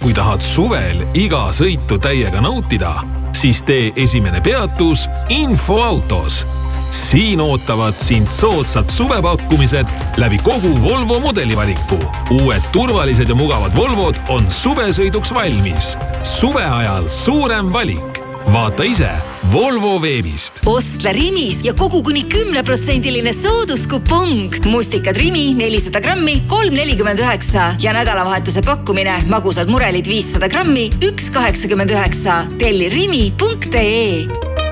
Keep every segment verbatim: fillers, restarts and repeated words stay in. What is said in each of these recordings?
kui tahad suvel iga sõitu täiega nautida, siis tee esimene peatus Infoautos. Siin ootavad sind soodsad suvepakkumised läbi kogu Volvo mudelivaliku. Uued turvalised ja mugavad Volvod on suvesõiduks valmis. Suve ajal suurem valik. Vaata ise Volvo veebist. Ostla Rimis ja kogu kuni kümne protsendiline sooduskupong. Mustikad Rimi nelisada grammi kolm nelikümmend üheksa ja nädalavahetuse pakkumine magusad murelid viissada grammi üks kaheksakümmend üheksa. Telli rimi punkt ee.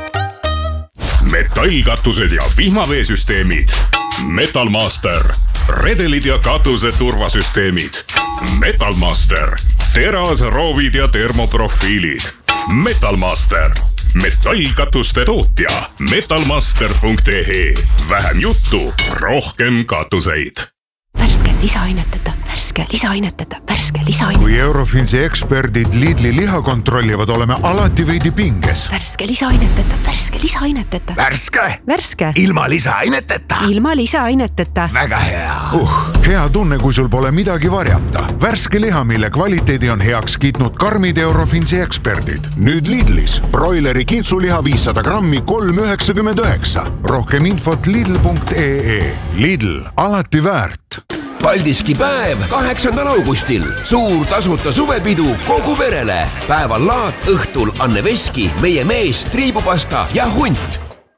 Metallkatused ja vihmaveesüsteemid. Metalmaster. Redelid ja katuse turvasüsteemid. Metalmaster. Teras, roovid ja termoprofiilid. Metalmaster. Metallkatuste tootja. metalmaster punkt ee. Vähem juttu, rohkem katuseid. Värske lisaaineteta, värske lisaaineteta, värske lisaaineteta. Kui Eurofinsi eksperdid Lidli liha kontrollivad, oleme alati veidi pinges. Värske lisaaineteta, värske lisaaineteta. Värske? Värske. Ilma lisaaineteta? Ilma lisaaineteta. Väga hea. Uh, hea tunne, kui sul pole midagi varjata. Värske liha, mille kvaliteedi on heaks kiitnud karmid Eurofinsi eksperdid. Nüüd Lidlis. Broileri kintsuliha viissada grammi kolm üheksakümmend üheksa. Rohkem infot lidl punkt ee. Lidl, alati väärt. Paldiski päev kaheksandal augustil. Suur tasuta suvepidu kogu perele. Päeval laat, õhtul Anne Veski, meie mees, triibupasta ja hunt.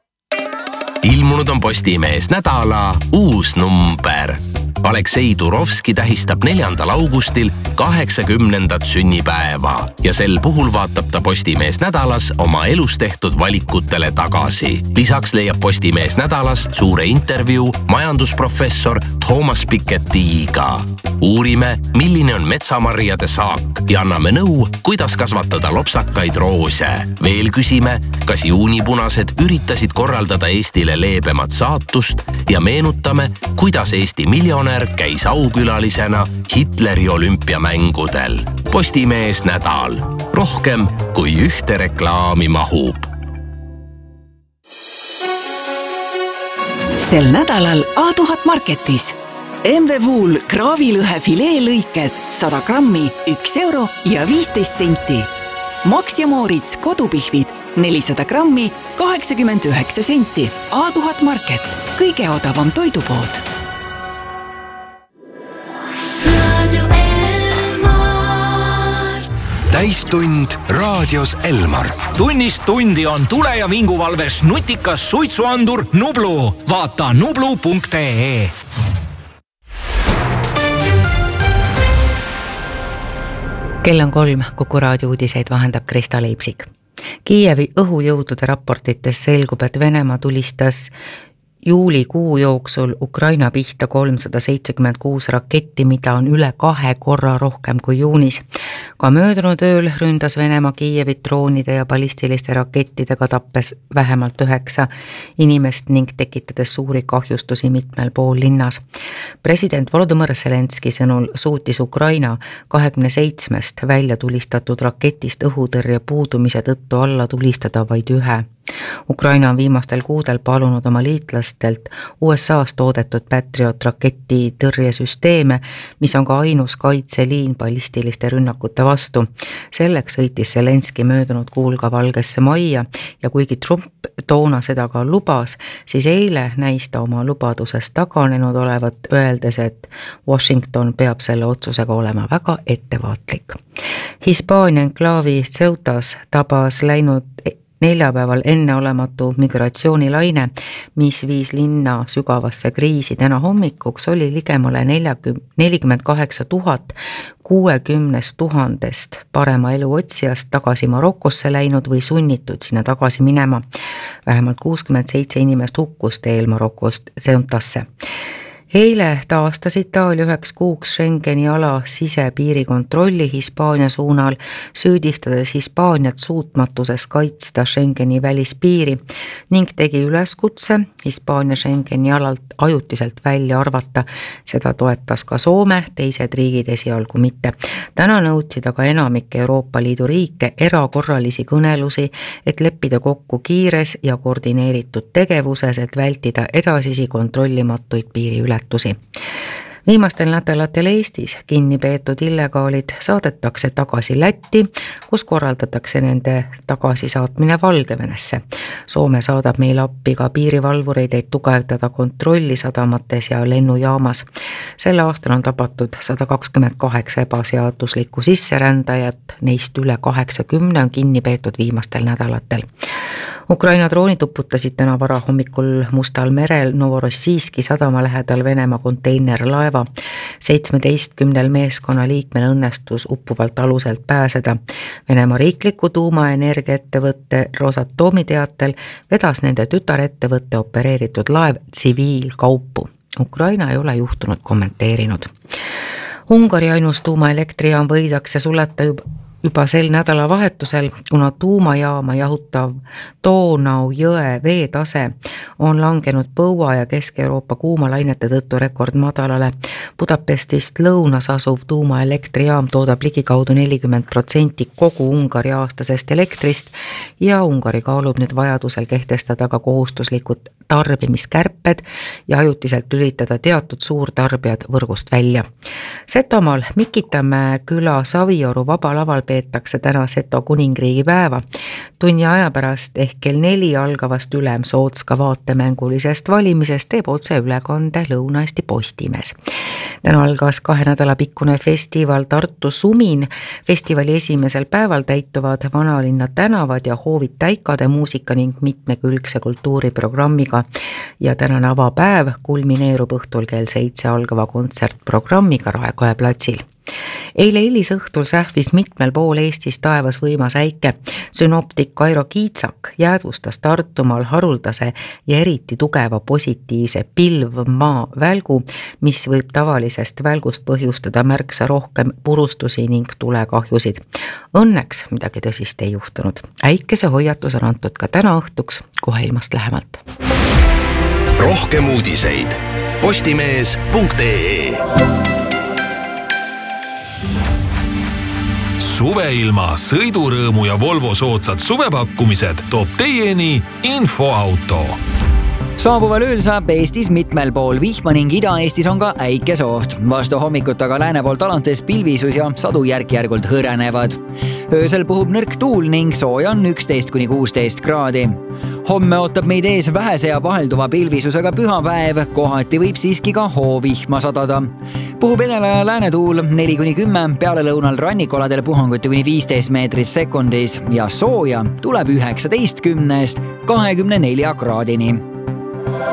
Ilmunud on Postimees nädala uus number. Aleksei Turovski tähistab neljandal augustil kaheksakümnendat sünnipäeva ja sel puhul vaatab ta Postimees nädalas oma elus tehtud valikutele tagasi. Lisaks leiab Postimees nädalast suure intervjuu majandusprofessor Thomas Piketty'iga. Uurime, milline on metsamarjade saak ja anname nõu, kuidas kasvatada lopsakaid roose. Veel küsime, kas juunipunased üritasid korraldada Eestile leebemat saatust ja meenutame, kuidas Eesti miljonär käis aukülalisena Hitleri olümpiamängudel. Postimees nädal. Rohkem kui ühte reklaami mahub. Sel nädalal A tuhat Marketis. M V Wool kraavilõhe filee lõiked sada grammi üks euro ja viisteist senti. Max ja Moritz kodupihvid nelisada grammi kaheksakümmend üheksa senti. A tuhat Market. Kõige odavam toidupood. Täistund raadios Elmar. Tunnist tundi on tule- ja vinguvalves nutikas suitsuandur Nublu. Vaata nublu punkt ee. Kell on kolm, Kuku raadio uudiseid vahendab Krista Leipsik. Kiievi õhujõudude raportites selgub, et Venemaa tulistas juulikuu jooksul Ukraina pihta kolmsada seitsekümmend kuus raketti, mida on üle kahe korra rohkem kui juunis. Ka möödunud ööl ründas Venemaa Kiievit droonide ja ballistiliste rakettidega, tappes vähemalt üheksa inimest ning tekitades suuri kahjustusi mitmel pool linnas. President Volodymyr Zelenski sõnul suutis Ukraina kahekümne seitsmest välja tulistatud raketist õhutõrje puudumise tõttu alla tulistada vaid ühe. Ukraina on viimastel kuudel palunud oma liitlastelt U S A-st toodetud Patriot raketi tõrjesüsteeme, mis on ka ainus kaitseliin ballistiliste rünnakute vastu. Selleks sõitis Zelenski möödunud kuul ka Valgesse Majja ja kuigi Trump toona seda ka lubas, siis eile näis ta oma lubadusest taganenud olevat, öeldes, et Washington peab selle otsusega olema väga ettevaatlik. Hispaania enklaavi Ceutas tabas läinud neljapäeval enneolematu migratsioonilaine, mis viis linna sügavasse kriisi. Täna hommikuks oli ligemale nelikümmend kaheksa tuhat kuuekümnest tuhandest parema elu otsijast tagasi Marokosse läinud või sunnitud sinna tagasi minema. Vähemalt kuuskümmend seitse inimest hukkus teel Marokost Ceutasse. Eile taastas Itaalia üheks kuuks Schengeni ala sisepiirikontrolli Hispaania suunal, süüdistades Hispaaniat suutmatuses kaitsta Schengeni välispiiri ning tegi üleskutse Hispaania Schengeni alalt ajutiselt välja arvata. Seda toetas ka Soome, teised riigid esialgu mitte. Täna nõudsid aga enamik Euroopa Liidu riike erakorralisi kõnelusi, et leppida kokku kiires ja koordineeritud tegevuses, et vältida edasisi kontrollimatuid piiriületusi. Viimastel nädalatel Eestis kinni peetud illegaalid saadetakse tagasi Lätti, kus korraldatakse nende tagasisaatmine Valgevenesse. Soome saadab meil appi ka piirivalvureid, et tugevdada kontrolli sadamates ja lennujaamas. Sel aastal on tabatud sada kakskümmend kaheksa ebaseaduslikku sisserändajat, neist üle kaheksakümne on kinni peetud viimastel nädalatel. Ukraina droonid uputasid täna varahommikul Mustal merel Novorossijski sadama lähedal Venemaa konteinerlaeva. seitsmeteistkümnel meeskonna liikmel õnnestus uppuvalt aluselt pääseda. Venemaa riikliku tuumaenergiaettevõtte Rosatomi teatel vedas nende tütarettevõtte opereeritud laev tsiviilkaupu. Ukraina ei ole juhtunud kommenteerinud. Ungari ainus tuumaelektrijaam võidakse suleta juba Juba sel nädalavahetusel, kuna tuumajaama jahutav Donau jõe veetase on langenud Põua ja Kesk-Euroopa kuumalainete tõttu rekordmadalale. Budapestist lõunas asuv tuumaelektrijaam toodab ligikaudu nelikümmend protsenti kogu Ungari aastasest elektrist ja Ungari kaalub nüüd vajadusel kehtestada ka kohustuslikud tarbimiskärped ja ajutiselt lülitada teatud suurtarbijad võrgust välja. Setomaal Mikitamäe küla Savioru vabalaval peetakse täna Seto kuningriigi päeva. Tunni aja pärast ehk kell neli algavast Ülemsootska vaatemängulisest valimisest teeb otse ülekande Lõuna-Eesti Postimees. Täna algas kahe nädala pikkune festival Tartu Sumin. Festivali esimesel päeval täituvad vanalinna tänavad ja hoovid täikade muusika ning mitmekülgse kultuuriprogrammiga. Ja tänane avapäev kulmineerub õhtul kell seitse algava kontsertprogrammiga Raekoja platsil. Eile hilisõhtul sähvis mitmel pool Eestis taevas võimas äike. Synoptik Kairo Kiitsak jäädvustas Tartumaal haruldase ja eriti tugeva positiivse pilvmaa välgu, mis võib tavalisest välgust põhjustada märksa rohkem purustusi ning tulekahjusid. Õnneks midagi tõsist ei juhtunud. Äikese hoiatus on antud ka täna õhtuks kohe ilmast lähemalt. Rohkem uudiseid postimees punkt ee. Suveilma, sõidurõõmu ja Volvo soodsad suvepakkumised toob teieni Infoauto. Saabuval ööl saab Eestis mitmel pool vihma ning Ida-Eestis on ka äikesoht. Vastu hommikut aga lääne poolt alates pilvisus ja sadu järk-järgult hõrenevad. Öösel puhub nõrk tuul ning sooja on üksteist kuni kuusteist kraadi. Homme ootab meid ees vähese ja vahelduva pilvisusega pühapäev, kohati võib siiski ka hoovihma sadada. Puhub enelaja läänetuul neli kuni kümme, peale lõunal rannikoladel puhanguti kuni viisteist meetrit sekundis ja sooja tuleb üheksateistkümnest kahekümne nelja kraadini.